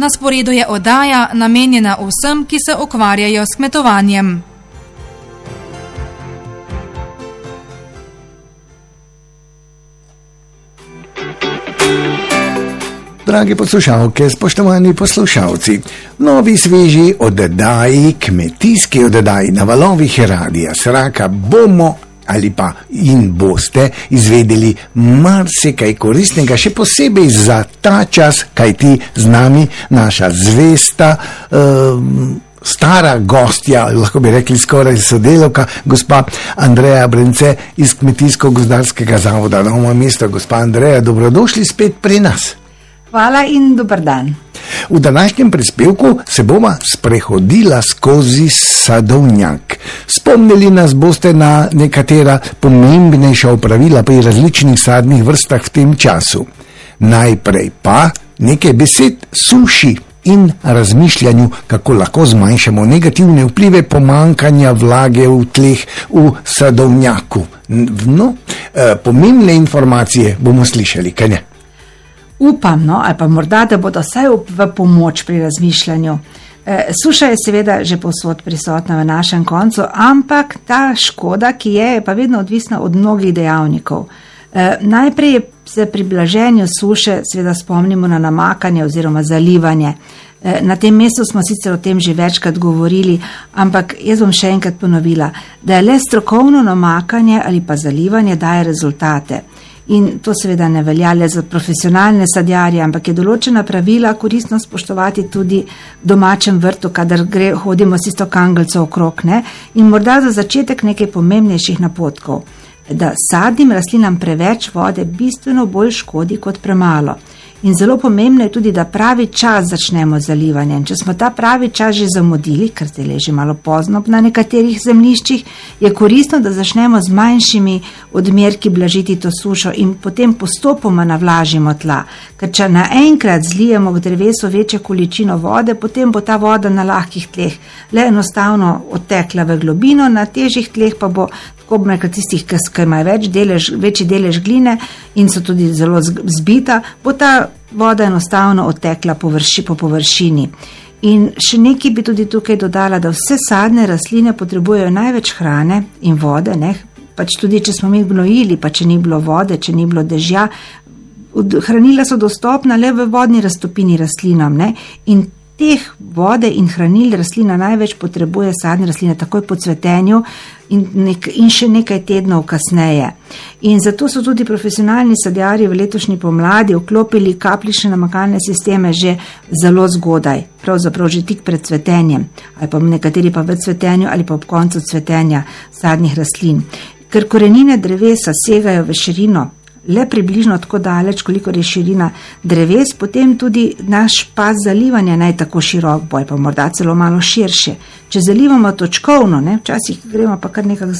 Na sporedu je oddaja namenjena vsem, ki se ukvarjajo s kmetovanjem. Dragi poslušalke, spoštovani poslušalci, v novi sveži oddaji, kmetijski oddaji na valovih Radia Sraka bomo ali pa in boste izvedeli marsikaj koristnega, še posebej za ta čas, kajti z nami naša zvesta, stara gostja, lahko bi rekli skoraj sodelavka, gospa Andreja Brence iz Kmetijsko-gozdarskega zavoda Novo mesto. Gospa Andreja, dobrodošli spet pri nas. Hvala in dober dan. V današnjem prispevku se bova sprehodila skozi sadovnjak. Spomnili nas boste na nekatera pomembnejša opravila pri različnih sadnih vrstah v tem času. Najprej pa nekaj besed suši in razmišljanju, kako lahko zmanjšamo negativne vplive pomanjkanja vlage v tleh v sadovnjaku. No, pomembne informacije bomo slišali, kaj ne? Upam, ali pa morda, da bodo vsaj v pomoč pri razmišljanju. Suša je seveda že povsod prisotna v našem koncu, ampak ta škoda, ki je pa vedno odvisna od mnogih dejavnikov. Najprej se pri blaženju suše seveda spomnimo na namakanje oziroma zalivanje. Na tem mestu smo sicer o tem že večkrat govorili, ampak jaz bom še enkrat ponovila, da je le strokovno namakanje ali pa zalivanje daje rezultate. In to seveda ne velja le za profesionalne sadjarje, ampak je določena pravila koristno spoštovati tudi v domačem vrtu, kadar hodimo s isto kanglico okrog, ne? In morda za začetek nekaj pomembnejših napotkov, da sadnim rastlinam preveč vode bistveno bolj škodi kot premalo. In zelo pomembno je tudi, da pravi čas začnemo z zalivanjem. Če smo ta pravi čas že zamudili, ker zdaj je že malo pozno na nekaterih zemljiščih, je koristno, da začnemo z manjšimi odmerki blažiti to sušo in potem postopoma navlažimo tla. Ker če naenkrat zlijemo k drevesu večjo količino vode, potem bo ta voda na lahkih tleh le enostavno odtekla v globino, na težjih tleh pa bo tako tistih, ki imajo večji delež gline in so tudi zelo zbita, bo ta voda enostavno odtekla po površini. In še nekaj bi tudi tukaj dodala, da vse sadne rastline potrebujejo največ hrane in vode, ne? Pač tudi če smo mi gnojili, pa če ni bilo vode, če ni bilo dežja, hranila so dostopna le v vodni raztopini rastlinam, ne? In teh vode in hranil rastlina največ potrebuje sadne rastline takoj po cvetenju in še nekaj tednov kasneje. In zato so tudi profesionalni sadjarji v letošnji pomladi vklopili kapljične namakalne sisteme že zelo zgodaj, pravzaprav že tik pred cvetenjem, ali pa nekateri pa v cvetenju ali pa ob koncu cvetenja sadnih rastlin. Ker korenine drevesa segajo v širino le približno tako daleč, koliko je širina dreves, potem tudi naš pas zalivanja naj tako širok bo, pa morda celo malo širše. Če zalivamo točkovno, ne, včasih gremo pa kar nekako